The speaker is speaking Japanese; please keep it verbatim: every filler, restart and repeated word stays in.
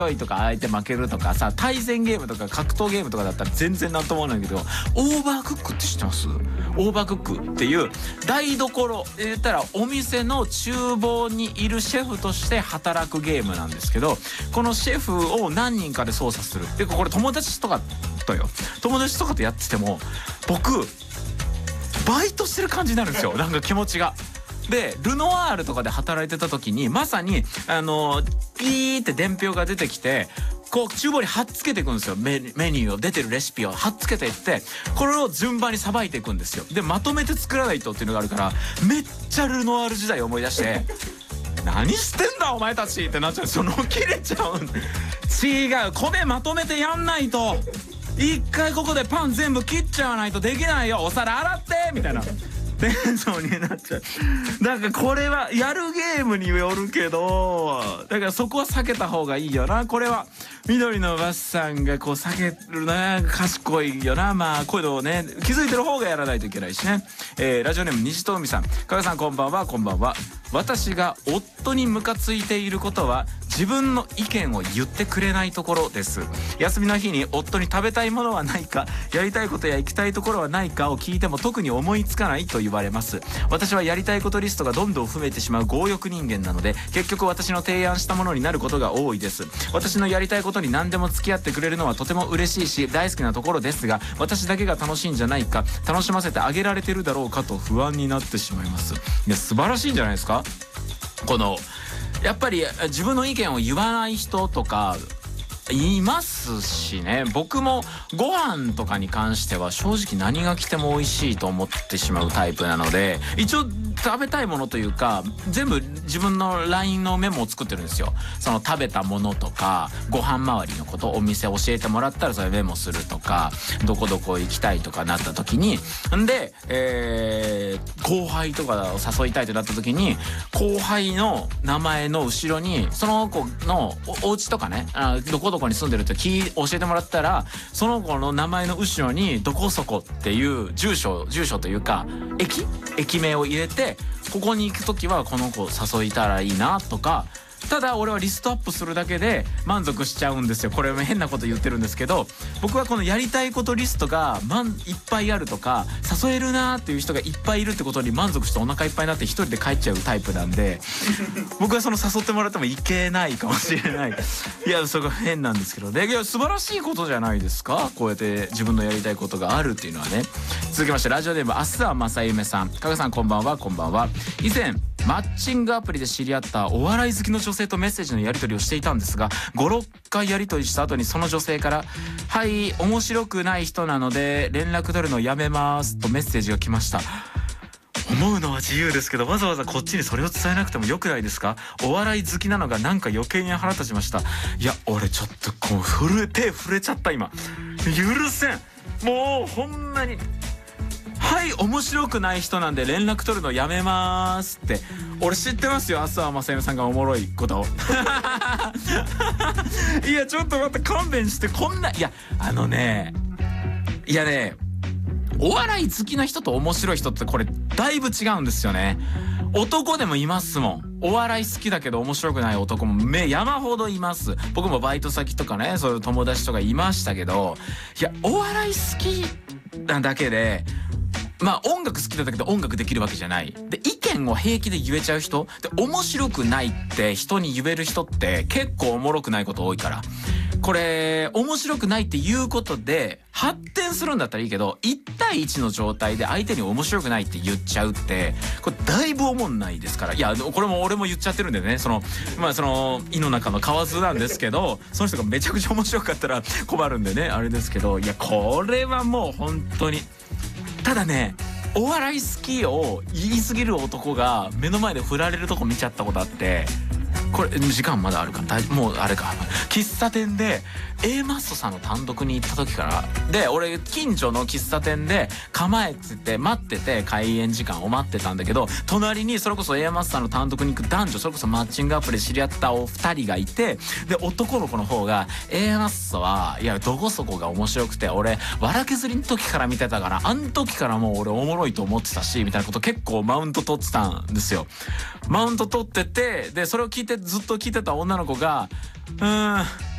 いとか相手負けるとかさ、対戦ゲームとか格闘ゲームとかだったら全然なんとも思わないけど、オーバークックって知ってます？オーバークックっていう台所、言ったらお店の厨房にいるシェフとして働くゲームなんですけど、このシェフを何人かで操作するっていうか、これ友達とかとよ友達とかとやってても僕バイトしてる感じになるんですよ、なんか気持ちが。でルノワールとかで働いてた時にまさにあのピーって伝票が出てきて、こう厨房に貼っつけていくんですよ。メニューを出てるレシピを貼っつけていって、これを順番にさばいていくんですよ。でまとめて作らないとっていうのがあるから、めっちゃルノワール時代を思い出して何してんだお前たちってなっちゃう。その切れちゃう。違う、米まとめてやんないと、一回ここでパン全部切っちゃわないとできないよ、お皿洗ってみたいなテンションになっちゃう。なんかこれはやるゲームによるけど、だからそこは避けた方がいいよな。これは緑のバスさんがこう避けるな、賢いよな。まあこういうのをね気づいてる方がやらないといけないしね。えー、ラジオネーム西東美さん、加賀さんこんばんは。こんばんは。私が夫にムカついていることは自分の意見を言ってくれないところです。休みの日に夫に食べたいものはないか、やりたいことや行きたいところはないかを聞いても特に思いつかないと言われます。私はやりたいことリストがどんどん増えてしまう強欲人間なので、結局私の提案したものになることが多いです。私のやりたいことに何でも付き合ってくれるのはとても嬉しいし大好きなところですが、私だけが楽しいんじゃないか、楽しませてあげられてるだろうかと不安になってしまいます。いや素晴らしいんじゃないですか。このやっぱり自分の意見を言わない人とかいますしね。僕もご飯とかに関しては正直何が来ても美味しいと思ってしまうタイプなので、一応食べたいものというか全部自分の ライン のメモを作ってるんですよ。その食べたものとかご飯周りのこと、お店教えてもらったらそれメモするとか、どこどこ行きたいとかなった時にんで、えー、後輩とかを誘いたいとなった時に後輩の名前の後ろにその子の お, お家とかね、あどこどこに住んでるって聞教えてもらったら、その子の名前の後ろにどこそこっていう住所住所というか駅駅名を入れて、ここに行く時はこの子誘いたらいいなとか。ただ俺はリストアップするだけで満足しちゃうんですよ。これ変なこと言ってるんですけど、僕はこのやりたいことリストがまんいっぱいあるとか誘えるなーっていう人がいっぱいいるってことに満足してお腹いっぱいになって一人で帰っちゃうタイプなんで僕はその誘ってもらってもいけないかもしれない。いやそこ変なんですけどね。いや素晴らしいことじゃないですか、こうやって自分のやりたいことがあるっていうのはね。続きましてラジオネームあすはまさゆめさん、加賀さんこんばんは。こんばんは。以前マッチングアプリで知り合ったお笑い好きの女性とメッセージのやり取りをしていたんですが、ごろっかいやり取りした後にその女性から「はい面白くない人なので連絡取るのやめます」とメッセージが来ました。思うのは自由ですけどわざわざこっちにそれを伝えなくてもよくないですか。お笑い好きなのがなんか余計に腹立ちました。いや俺ちょっとこう震え手震えちゃった今。許せん、もうほんまにはい面白くない人なんで連絡取るのやめますって。俺知ってますよ、浅間正夢さんがおもろいことをいやちょっと待って勘弁して。こんないやあのねいやねお笑い好きな人と面白い人ってこれだいぶ違うんですよね。男でもいますもん。お笑い好きだけど面白くない男もめ山ほどいます。僕もバイト先とかねそういう友達とかいましたけど、いやお笑い好きなだけでまあ音楽好きだけど音楽できるわけじゃない。で意見を平気で言えちゃう人で、面白くないって人に言える人って結構おもろくないこと多いから、これ面白くないっていうことで発展するんだったらいいけど、いち対いちの状態で相手に面白くないって言っちゃうってこれだいぶおもんないですから。いやこれも俺も言っちゃってるんでね、そのまあその胃の中の蛙なんですけどその人がめちゃくちゃ面白かったら困るんでねあれですけど、いやこれはもう本当に。ただねお笑い好きを言い過ぎる男が目の前で振られるとこ見ちゃったことあって、これ時間まだあるかな、もうあれか、喫茶店で A マッソさんの単独に行った時からで、俺近所の喫茶店で構えてて待ってて開演時間を待ってたんだけど、隣にそれこそ A マッソさんの単独に行く男女、それこそマッチングアプリで知り合ったお二人がいて、で男の子の方が A マッソはいやどこそこが面白くて俺笑けずりの時から見てたからあん時からもう俺おもろいと思ってたしみたいなこと結構マウント取ってたんですよ。マウント取ってて、でそれを聞いてずっと来てた女の子がうーん